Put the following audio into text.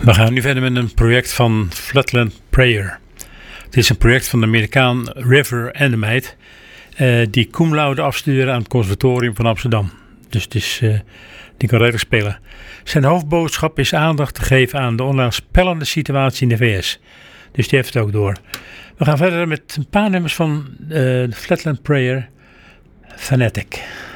We gaan nu verder met een project van Flatland Prayer. Het is een project van de Amerikaan River Andemite, die cum laude afstudeerde aan het Conservatorium van Amsterdam. Dus het is, die kan redelijk spelen. Zijn hoofdboodschap is aandacht te geven aan de onheilspellende situatie in de VS. Dus die heeft het ook door. We gaan verder met een paar nummers van Flatland Prayer, Fanatic.